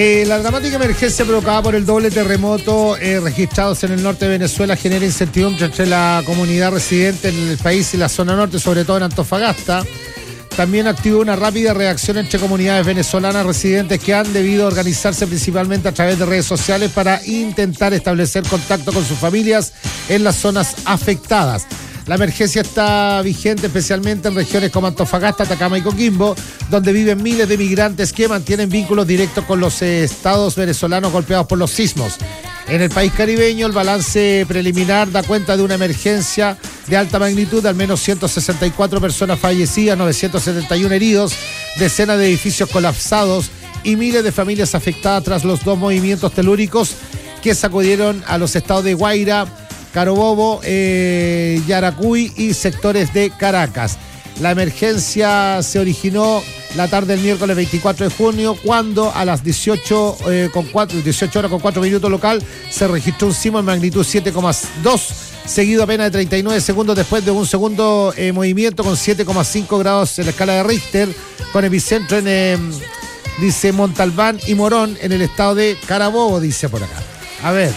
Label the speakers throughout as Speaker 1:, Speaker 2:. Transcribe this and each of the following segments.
Speaker 1: La dramática emergencia provocada por el doble terremoto registrados en el norte de Venezuela genera incertidumbre entre la comunidad residente en el país y la zona norte, sobre todo en Antofagasta. También activó una rápida reacción entre comunidades venezolanas residentes que han debido organizarse principalmente a través de redes sociales para intentar establecer contacto con sus familias en las zonas afectadas. La emergencia está vigente especialmente en regiones como Antofagasta, Atacama y Coquimbo, donde viven miles de migrantes que mantienen vínculos directos con los estados venezolanos golpeados por los sismos. En el país caribeño, el balance preliminar da cuenta de una emergencia de alta magnitud, de al menos 164 personas fallecidas, 971 heridos, decenas de edificios colapsados y miles de familias afectadas tras los dos movimientos telúricos que sacudieron a los estados de Guaira, Carabobo, Yaracuy y sectores de Caracas. La emergencia se originó la tarde del miércoles 24 de junio, cuando a las 18 horas con 4 minutos local se registró un sismo en magnitud 7,2, seguido apenas de 39 segundos después de un segundo movimiento con 7,5 grados en la escala de Richter, con epicentro en, dice, Montalbán y Morón, en el estado de Carabobo, dice por acá. A ver.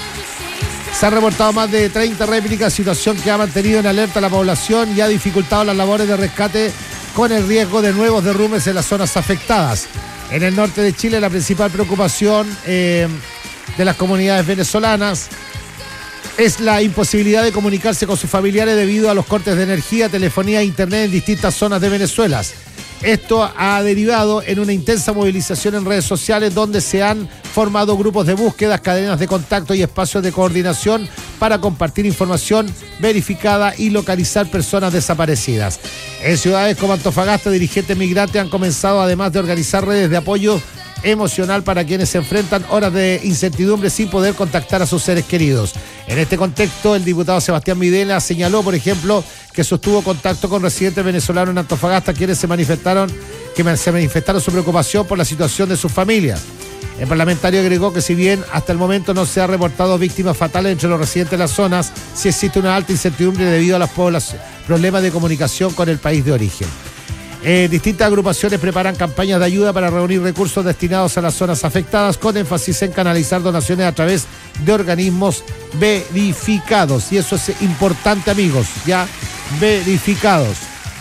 Speaker 1: Se han reportado más de 30 réplicas, situación que ha mantenido en alerta a la población y ha dificultado las labores de rescate con el riesgo de nuevos derrumbes en las zonas afectadas. En el norte de Chile, la principal preocupación de las comunidades venezolanas es la imposibilidad de comunicarse con sus familiares debido a los cortes de energía, telefonía e internet en distintas zonas de Venezuela. Esto ha derivado en una intensa movilización en redes sociales, donde se han formado grupos de búsquedas, cadenas de contacto y espacios de coordinación para compartir información verificada y localizar personas desaparecidas. En ciudades como Antofagasta, dirigentes migrantes han comenzado, además de organizar redes de apoyo emocional para quienes se enfrentan horas de incertidumbre sin poder contactar a sus seres queridos. En este contexto, el diputado Sebastián Videla señaló, por ejemplo, que sostuvo contacto con residentes venezolanos en Antofagasta, quienes se manifestaron su preocupación por la situación de sus familias. El parlamentario agregó que si bien hasta el momento no se ha reportado víctimas fatales entre los residentes de las zonas, sí existe una alta incertidumbre debido a los problemas de comunicación con el país de origen. Distintas agrupaciones preparan campañas de ayuda para reunir recursos destinados a las zonas afectadas, con énfasis en canalizar donaciones a través de organismos verificados. Y eso es importante, amigos, ya verificados.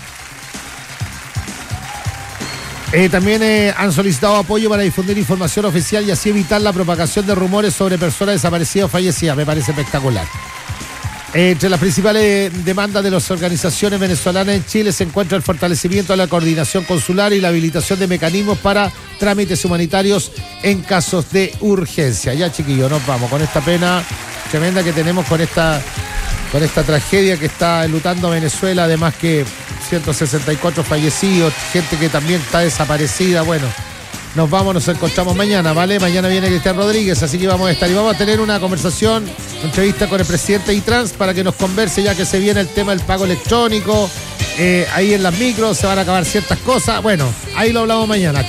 Speaker 1: También han solicitado apoyo para difundir información oficial y así evitar la propagación de rumores sobre personas desaparecidas o fallecidas. Me parece espectacular. Entre las principales demandas de las organizaciones venezolanas en Chile se encuentra el fortalecimiento de la coordinación consular y la habilitación de mecanismos para trámites humanitarios en casos de urgencia. Ya, chiquillos, nos vamos con esta pena tremenda que tenemos con esta tragedia que está enlutando a Venezuela, además que 164 fallecidos, gente que también está desaparecida. Bueno, nos vamos, nos encontramos mañana, ¿vale? Mañana viene Cristian Rodríguez, así que vamos a estar. Y vamos a tener una conversación, entrevista con el presidente de ITRANS para que nos converse, ya que se viene el tema del pago electrónico. Ahí en las micros se van a acabar ciertas cosas. Bueno, ahí lo hablamos mañana.